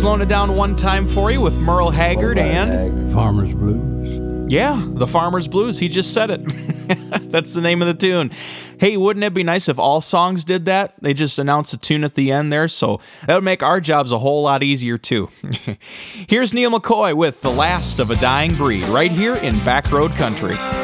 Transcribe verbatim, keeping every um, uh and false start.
Slowing it down one time for you with Merle Haggard and... Farmer's Blues. Yeah, the Farmer's Blues. He just said it. That's the name of the tune. Hey, wouldn't it be nice if all songs did that? They just announced a tune at the end there, so that would make our jobs a whole lot easier too. Here's Neil McCoy with The Last of a Dying Breed right here in Backroad Country.